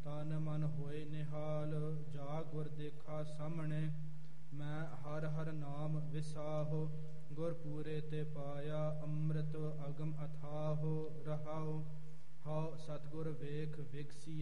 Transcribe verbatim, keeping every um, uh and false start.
ਤਨ ਮਨ ਹੋਏ ਨਿਹਾਲ। ਜਾ ਗੁਰ ਦੇਖਾ ਸਾਹਮਣੇ, ਮੈਂ ਹਰ ਹਰ ਨਾਮ ਵਿਸਾਹੋ। ਗੁਰ ਪੂਰੇ ਤੇ ਪਾਇਆ, ਅੰਮ੍ਰਿਤ ਅਗਮ ਅਥਾਹੋ। ਰਹਾਉ ਹਉ ਸਤਿਗੁਰ ਵੇਖ ਵਿਗਸੀ